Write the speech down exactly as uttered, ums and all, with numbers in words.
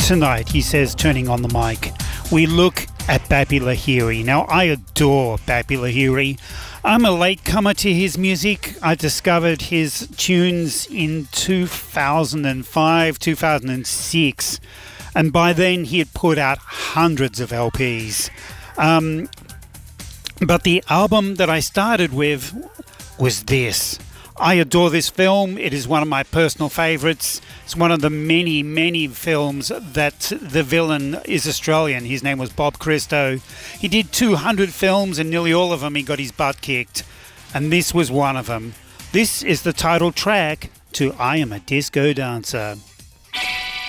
Tonight, he says, turning on the mic, we look at Bappi Lahiri. Now, I adore Bappi Lahiri. I'm a latecomer to his music. I discovered his tunes in two thousand five, two thousand six, and by then he had put out hundreds of L Ps. Um, but the album that I started with was this. I adore this film. It is one of my personal favourites. It's one of the many, many films that the villain is Australian. His name was Bob Christo. He did two hundred films and nearly all of them he got his butt kicked. And this was one of them. This is the title track to I Am a Disco Dancer.